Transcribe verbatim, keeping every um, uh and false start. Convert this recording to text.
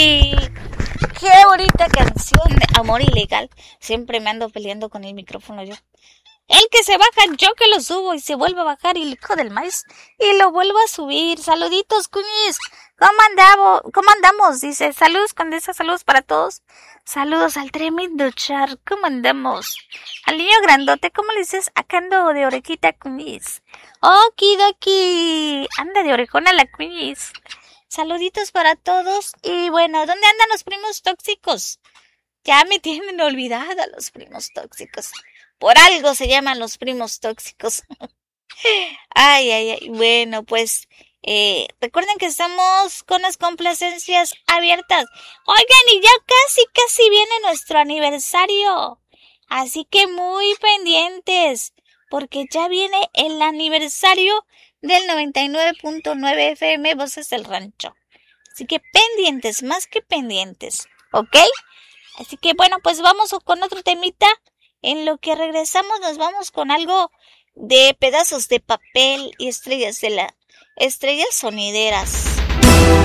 Oki. Qué bonita canción de Amor Ilegal. Siempre me ando peleando con el micrófono yo. El que se baja, yo que lo subo y se vuelve a bajar y el hijo del maíz y lo vuelvo a subir. Saluditos, cuñis. ¿Cómo andamos? ¿Cómo andamos? Dice, saludos, condesa, saludos para todos. Saludos al tremendo char. ¿Cómo andamos? Al niño grandote, ¿cómo le dices? Acá ando de orejita, cuñis. Okidoki. Anda de orejona la cuñis. Saluditos para todos. Y bueno, ¿dónde andan los primos tóxicos? Ya me tienen olvidada los primos tóxicos. Por algo se llaman los primos tóxicos. Ay, ay, ay. Bueno, pues eh, recuerden que estamos con las complacencias abiertas. Oigan, y ya casi, casi viene nuestro aniversario. Así que muy pendientes, porque ya viene el aniversario del noventa y nueve punto nueve F M Voces del Rancho. Así que pendientes, más que pendientes, ¿ok? Así que bueno, pues vamos con otro temita. En lo que regresamos nos vamos con algo de pedazos de papel y estrellas de la estrellas sonideras.